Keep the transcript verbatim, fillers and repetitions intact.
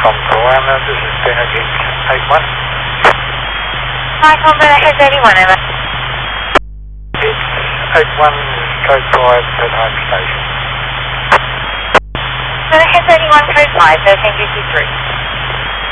Tom Kalama, this is Benedict eight one. Hi, Tom, Benedict eighty-one, over. It's eight one, code five at home station. Benedict eighty-one, code five, thirteen fifty-three.